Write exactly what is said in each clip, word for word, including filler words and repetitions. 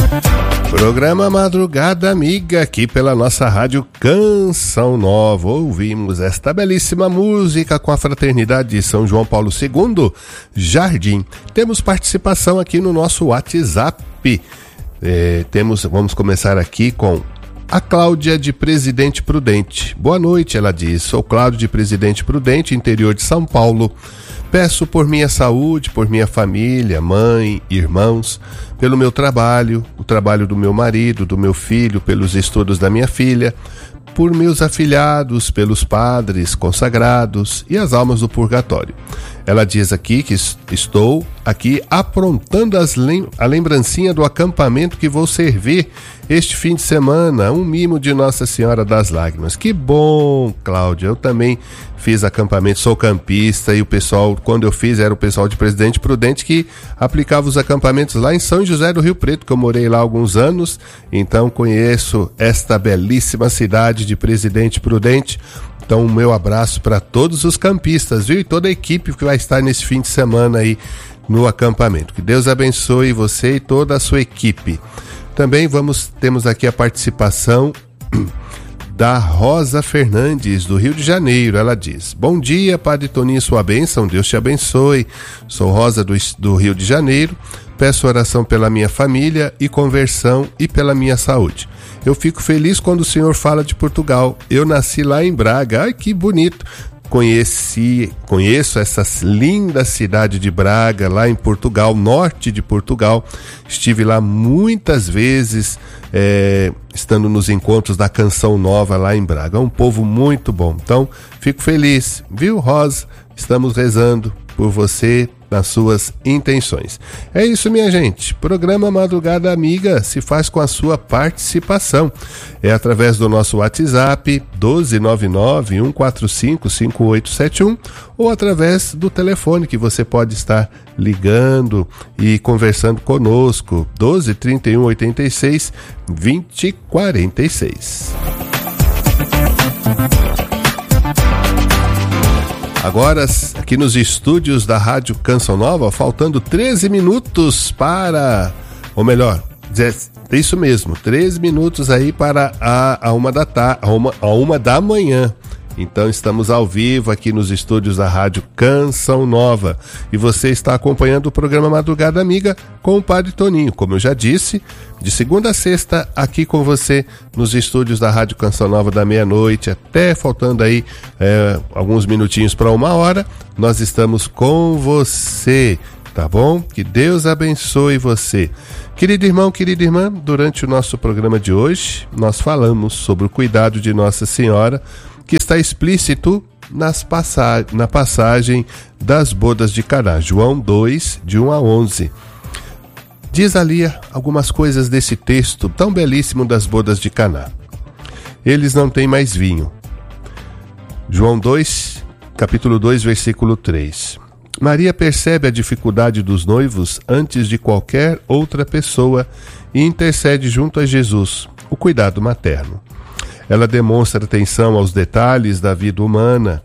Programa Madrugada Amiga, aqui pela nossa rádio Canção Nova. Ouvimos esta belíssima música com a Fraternidade de São João Paulo segundo, Jardim. Temos participação aqui no nosso WhatsApp. É, temos, vamos começar aqui com a Cláudia de Presidente Prudente. Boa noite, ela diz. Sou Cláudia de Presidente Prudente, interior de São Paulo. Peço por minha saúde, por minha família, mãe, irmãos, pelo meu trabalho, o trabalho do meu marido, do meu filho, pelos estudos da minha filha, por meus afilhados, pelos padres consagrados e as almas do purgatório. Ela diz aqui que estou aqui aprontando as lem- a lembrancinha do acampamento que vou servir este fim de semana, um mimo de Nossa Senhora das Lágrimas. Que bom, Cláudia, eu também fiz acampamento, sou campista e o pessoal, quando eu fiz, era o pessoal de Presidente Prudente que aplicava os acampamentos lá em São José do Rio Preto, que eu morei lá há alguns anos, então conheço esta belíssima cidade de Presidente Prudente. Então, o meu abraço para todos os campistas, viu? E toda a equipe que vai estar nesse fim de semana aí no acampamento. Que Deus abençoe você e toda a sua equipe. Também vamos, temos aqui a participação da Rosa Fernandes, do Rio de Janeiro. Ela diz: bom dia, Padre Toninho, sua bênção, Deus te abençoe. Sou Rosa do, do Rio de Janeiro. Peço oração pela minha família e conversão e pela minha saúde. Eu fico feliz quando o senhor fala de Portugal. Eu nasci lá em Braga. Ai, que bonito. Conheci, conheço essa linda cidade de Braga, lá em Portugal, norte de Portugal. Estive lá muitas vezes, é, estando nos encontros da Canção Nova lá em Braga. É um povo muito bom. Então, fico feliz. Viu, Rosa? Estamos rezando por você, nas suas intenções. É isso, minha gente. Programa Madrugada Amiga se faz com a sua participação. É através do nosso WhatsApp doze nove nove, um quatro cinco, cinco oito sete um ou através do telefone que você pode estar ligando e conversando conosco, doze, trinta e um, oitenta e seis, vinte, quarenta e seis. Agora, aqui nos estúdios da Rádio Canção Nova, faltando treze minutos para, ou melhor, é isso mesmo, treze minutos aí para a, a, uma, da ta, a, uma, a uma da manhã. Então estamos ao vivo aqui nos estúdios da Rádio Canção Nova e você está acompanhando o programa Madrugada Amiga com o Padre Toninho, como eu já disse, de segunda a sexta aqui com você nos estúdios da Rádio Canção Nova da meia-noite até faltando aí é, alguns minutinhos para uma hora, nós estamos com você, tá bom? Que Deus abençoe você. Querido irmão, querida irmã, durante o nosso programa de hoje nós falamos sobre o cuidado de Nossa Senhora, que está explícito nas passa- na passagem das bodas de Caná, João dois, de um a onze. Diz ali algumas coisas desse texto tão belíssimo das bodas de Caná. Eles não têm mais vinho. João dois, capítulo dois, versículo três. Maria percebe a dificuldade dos noivos antes de qualquer outra pessoa e intercede junto a Jesus, o cuidado materno. Ela demonstra atenção aos detalhes da vida humana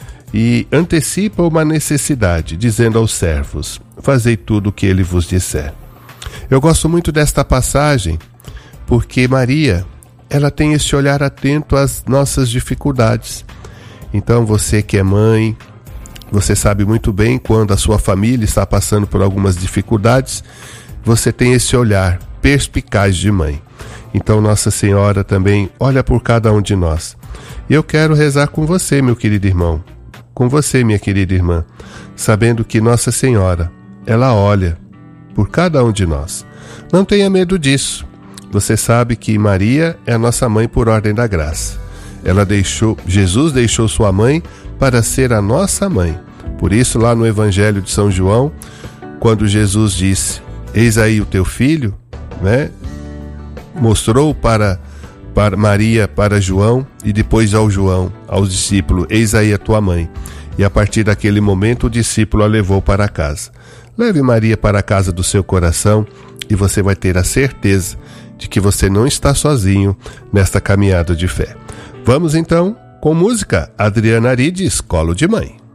e antecipa uma necessidade, dizendo aos servos: fazei tudo o que ele vos disser. Eu gosto muito desta passagem porque Maria, ela tem esse olhar atento às nossas dificuldades. Então você que é mãe, você sabe muito bem quando a sua família está passando por algumas dificuldades, você tem esse olhar perspicaz de mãe. Então Nossa Senhora também olha por cada um de nós. E eu quero rezar com você, meu querido irmão, com você, minha querida irmã, sabendo que Nossa Senhora, ela olha por cada um de nós. Não tenha medo disso. Você sabe que Maria é a nossa mãe por ordem da graça. Ela deixou, Jesus deixou sua mãe para ser a nossa mãe. Por isso, lá no Evangelho de São João, quando Jesus disse: eis aí o teu filho, né? Mostrou para, para Maria, para João, e depois ao João, aos discípulos: eis aí a tua mãe. E a partir daquele momento o discípulo a levou para casa. Leve Maria para a casa do seu coração e você vai ter a certeza de que você não está sozinho nesta caminhada de fé. Vamos então com música. Adriana Arides, Colo de Mãe.